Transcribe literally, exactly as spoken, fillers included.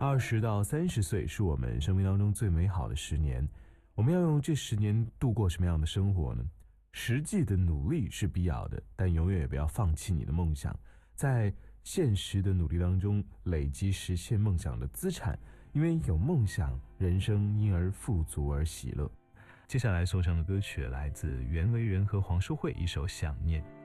二十到三十岁是我们生命当中最美好的十年，我们要用这十年度过什么样的生活呢？实际的努力是必要的，但永远也不要放弃你的梦想，在现实的努力当中累积实现梦想的资产，因为有梦想，人生因而富足而喜乐。接下来送上的歌曲来自袁惟仁和黄淑慧，一首《想念》。